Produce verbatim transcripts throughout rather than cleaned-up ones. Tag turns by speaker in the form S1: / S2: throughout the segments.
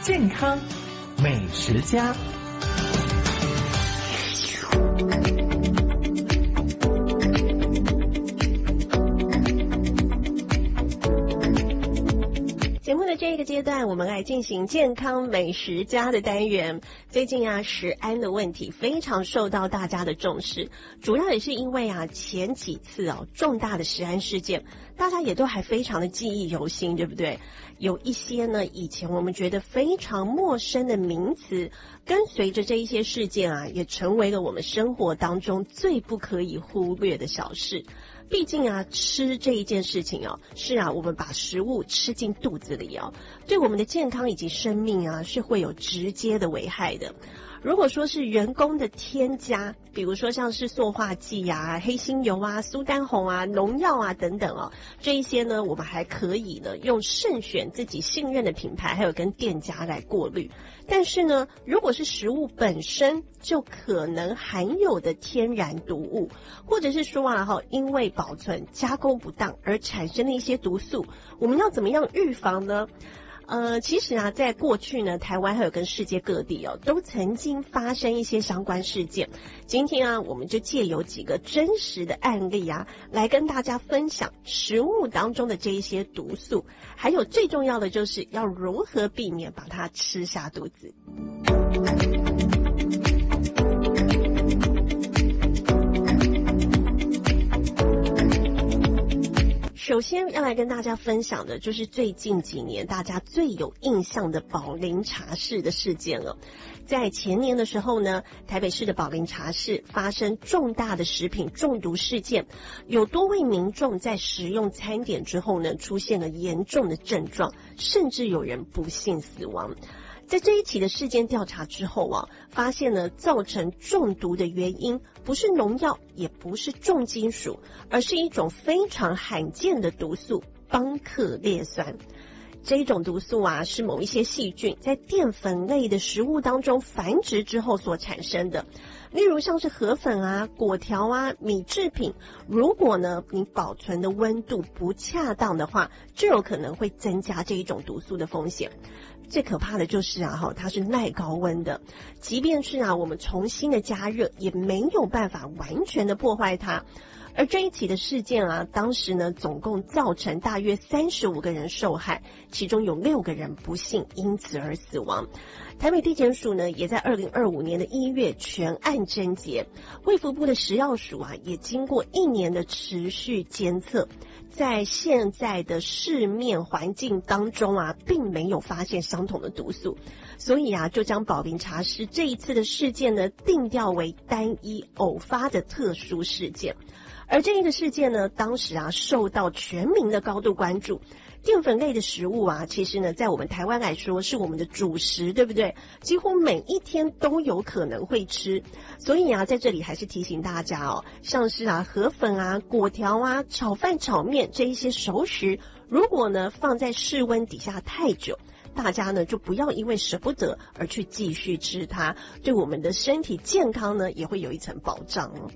S1: 健康美食家。
S2: 节目的这个阶段，我们来进行健康美食家的单元。最近啊，食安的问题非常受到大家的重视，主要也是因为啊，前几次哦重大的食安事件，大家也都还非常的记忆犹新，对不对？有一些呢，以前我们觉得非常陌生的名词，跟随着这一些事件啊，也成为了我们生活当中最不可以忽略的小事。毕竟啊，吃这一件事情哦，是啊，我们把食物吃进肚子里哦，对我们的健康以及生命啊，是会有直接的危害的。如果说是人工的添加，比如说像是塑化剂啊、黑心油啊、苏丹红啊、农药啊等等哦，这一些呢，我们还可以呢用慎选自己信任的品牌，还有跟店家来过滤。但是呢，如果是食物本身就可能含有的天然毒物，或者是说啊哈，因为保存加工不当而产生的一些毒素，我们要怎么样预防呢？呃，其实啊，在过去呢，台湾还有跟世界各地哦，都曾经发生一些相关事件。今天啊，我们就借由几个真实的案例啊，来跟大家分享食物当中的这一些毒素，还有最重要的就是要如何避免把它吃下肚子。首先要来跟大家分享的就是最近几年大家最有印象的宝林茶室的事件了。在前年的时候呢，台北市的宝林茶室发生重大的食品中毒事件，有多位民众在食用餐点之后呢，出现了严重的症状，甚至有人不幸死亡。在这一起的事件调查之后啊，发现呢，造成中毒的原因不是农药，也不是重金属，而是一种非常罕见的毒素——邦克列酸。这一种毒素啊，是某一些细菌在淀粉类的食物当中繁殖之后所产生的。例如像是河粉啊、果条啊、米制品，如果呢你保存的温度不恰当的话，就有可能会增加这一种毒素的风险。最可怕的就是啊，哈，它是耐高温的，即便是啊我们重新的加热，也没有办法完全的破坏它。而这一起的事件啊，当时呢总共造成大约三十五个人受害，其中有六个人不幸因此而死亡。台北地检署呢也在二零二五年的一月全案侦结，卫福部的食药署啊也经过一年的持续监测，在现在的市面环境当中啊，并没有发现相同的毒素，所以啊，就将宝林茶室这一次的事件呢，定调为单一偶发的特殊事件。而这一个事件呢，当时啊，受到全民的高度关注。淀粉类的食物啊，其实呢，在我们台湾来说是我们的主食，对不对？几乎每一天都有可能会吃。所以啊，在这里还是提醒大家哦，像是啊河粉啊、果条啊、炒饭、炒面这一些熟食，如果呢放在室温底下太久，大家呢就不要因为舍不得而去继续吃它，对我们的身体健康呢也会有一层保障哦。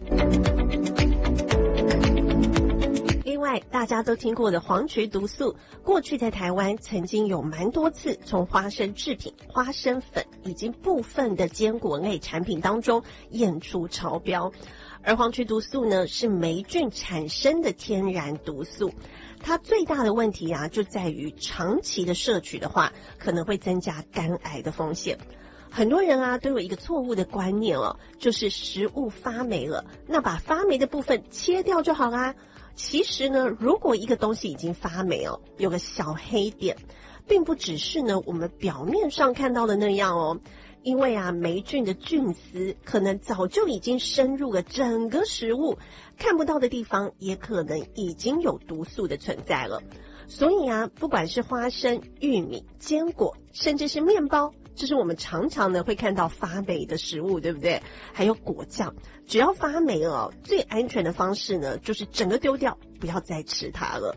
S2: 另外，大家都听过的黄曲毒素，过去在台湾曾经有蛮多次从花生制品、花生粉以及部分的坚果类产品当中验出超标。而黄曲毒素呢，是霉菌产生的天然毒素，它最大的问题啊，就在于长期的摄取的话，可能会增加肝癌的风险。很多人啊都有一个错误的观念哦，就是食物发霉了，那把发霉的部分切掉就好啦。其实呢，如果一个东西已经发霉哦，有个小黑点，并不只是呢我们表面上看到的那样哦，因为啊霉菌的菌丝可能早就已经深入了整个食物，看不到的地方也可能已经有毒素的存在了。所以啊，不管是花生、玉米、坚果，甚至是面包，这是我们常常呢会看到发霉的食物，对不对？还有果酱，只要发霉了，最安全的方式呢，就是整个丢掉，不要再吃它了。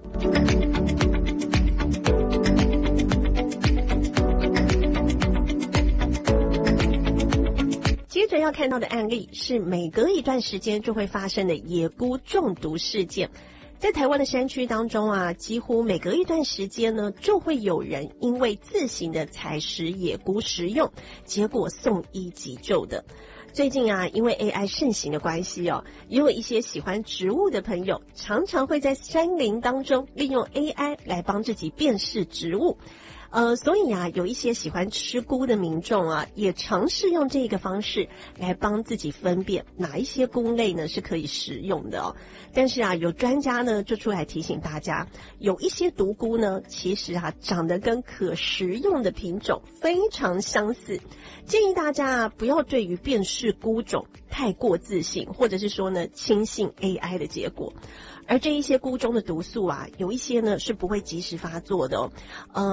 S2: 接着要看到的案例是每隔一段时间就会发生的野菇中毒事件。 在台湾的山区当中啊，几乎每隔一段时间呢，就会有人因为自行的采食野菇食用，结果送医急救的。最近啊，因为 A I 盛行的关系哦，也有一些喜欢植物的朋友，常常会在山林当中利用 A I 来帮自己辨识植物。呃，所以啊，有一些喜欢吃菇的民众啊，也尝试用这个方式来帮自己分辨哪一些菇类呢是可以食用的哦。但是啊，有专家呢就出来提醒大家，有一些毒菇呢，其实啊长得跟可食用的品种非常相似，建议大家啊不要对于辨识菇种太过自信，或者是说呢轻信 A I 的结果。而这一些菇中的毒素啊，有一些呢是不会及时发作的哦，呃。